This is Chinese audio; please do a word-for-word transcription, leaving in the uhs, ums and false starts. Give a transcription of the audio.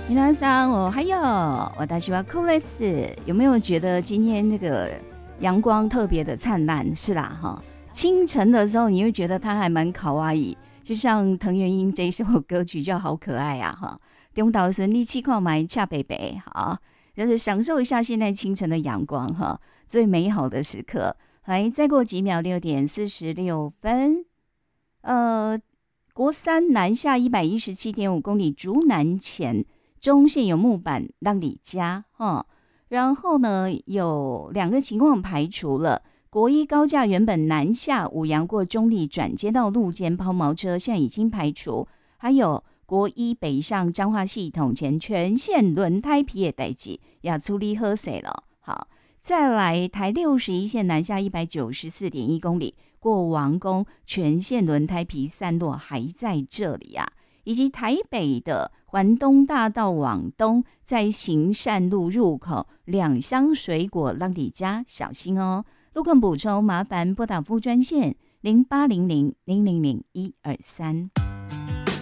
皆さん我还有私はコレス，有没有觉得今天那个阳光特别的灿烂？是啦哈，清晨的时候你会觉得它还蛮卡哇伊，就像藤原英这一首歌曲就好可爱啊哈。中岛神力气矿埋恰北北，好，就是享受一下现在清晨的阳光哈，最美好的时刻。来，再过几秒，六点四十六分，呃，国三南下一百一十七点五公里，竹南前。中线有木板让你加哈，然后呢有两个情况排除了。国一高架原本南下五杨过中立转接到路肩抛锚车，现在已经排除。还有国一北上彰化系统前全线轮胎皮的代志也处理好势了。好，再来台六十一线南下一百九十四点一公里，过王宫全线轮胎皮散落还在这里啊。以及台北的环东大道往东，在行善路入口两箱水果让你家小心哦。路况补充，麻烦拨打副专线零八零零零零零一二三。